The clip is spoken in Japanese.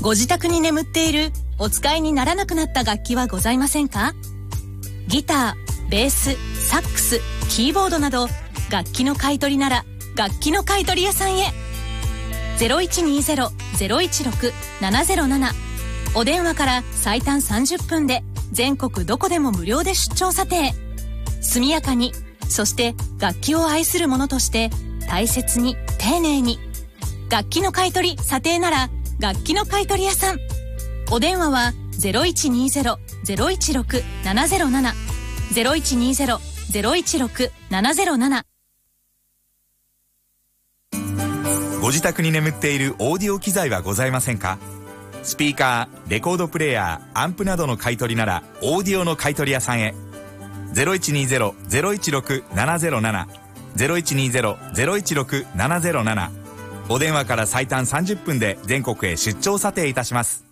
ご自宅に眠っているお使いにならなくなった楽器はございませんか？ギター、ベース、サックス、キーボードなど楽器の買い取りなら楽器の買取屋さんへ。 0120-016-707 お電話から最短30分で全国どこでも無料で出張査定。速やかに、そして楽器を愛する者として大切に丁寧に。楽器の買い取り査定なら楽器の買取屋さん。お電話は 0120-016-707 0120-016-707。 ご自宅に眠っているオーディオ機材はございませんか？スピーカー、レコードプレーヤー、アンプなどの買い取りならオーディオの買い取り屋さんへ。 0120-016-707 0120-016-707。お電話から最短30分で全国へ出張査定いたします。